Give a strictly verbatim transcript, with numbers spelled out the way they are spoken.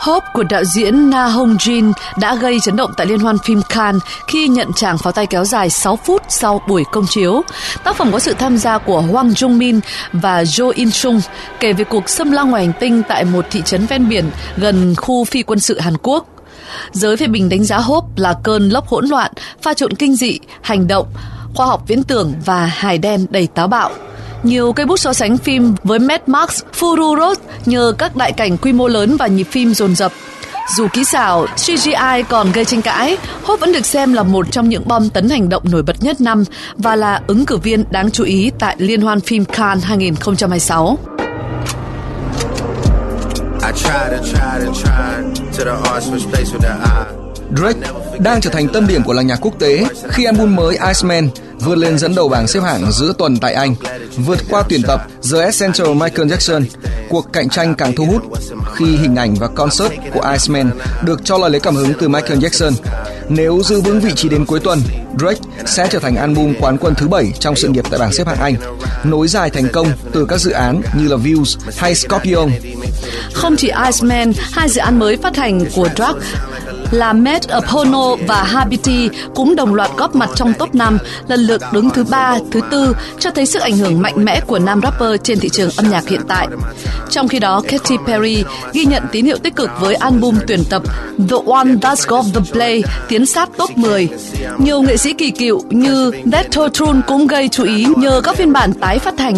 Hope của đạo diễn Na Hong Jin đã gây chấn động tại Liên hoan phim Cannes khi nhận tràng pháo tay kéo dài sáu phút sau buổi công chiếu. Tác phẩm có sự tham gia của Hwang Jung-min và Jo In-sung, kể về cuộc xâm lăng ngoài hành tinh tại một thị trấn ven biển gần khu phi quân sự Hàn Quốc. Giới phê bình đánh giá Hope là cơn lốc hỗn loạn, pha trộn kinh dị, hành động, khoa học viễn tưởng và hài đen đầy táo bạo. Nhiều cây bút so sánh phim với Mad Max Fury Road nhờ các đại cảnh quy mô lớn và nhịp phim dồn dập. Dù kỹ xảo, xê giê i còn gây tranh cãi, Hope vẫn được xem là một trong những bom tấn hành động nổi bật nhất năm và là ứng cử viên đáng chú ý tại Liên hoan phim Cannes hai không hai sáu. Drake đang trở thành tâm điểm của làng nhạc quốc tế khi album mới Iceman vươn lên dẫn đầu bảng xếp hạng giữa tuần tại Anh, vượt qua tuyển tập The Essential Michael Jackson. Cuộc cạnh tranh càng thu hút khi hình ảnh và concert của Iceman được cho là lấy cảm hứng từ Michael Jackson. Nếu giữ vững vị trí đến cuối tuần, Drake sẽ trở thành album quán quân thứ bảy trong sự nghiệp tại bảng xếp hạng Anh, nối dài thành công từ các dự án như là Views hay Scorpion. Không chỉ Iceman, hai dự án mới phát hành của Drake là Made of Porno và Habiti cũng đồng loạt góp mặt trong top năm, lần lượt đứng thứ ba, thứ tư, cho thấy sức ảnh hưởng mạnh mẽ của nam rapper trên thị trường âm nhạc hiện tại. Trong khi đó, Katy Perry ghi nhận tín hiệu tích cực với album tuyển tập The One That's Got The Play tiến sát top mười. Nhiều nghệ sĩ kỳ cựu như That Totrum cũng gây chú ý nhờ các phiên bản tái phát hành